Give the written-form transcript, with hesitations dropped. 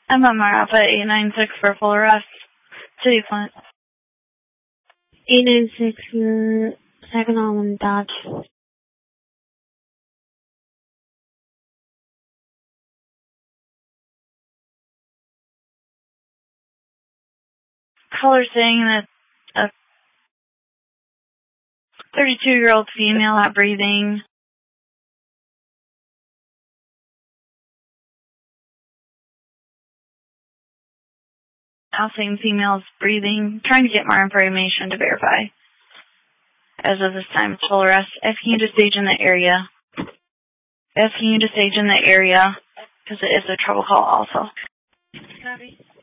I'm on my Alpha 896 for full arrest. City Flint. 896 for second on Dodge. Caller saying that a 32-year-old female not breathing. Now same female's breathing. Trying to get more information to verify. As of this time, it's full arrest. Asking you to stage in the area. Asking you to stage in the area because it is a trouble call also. Copy.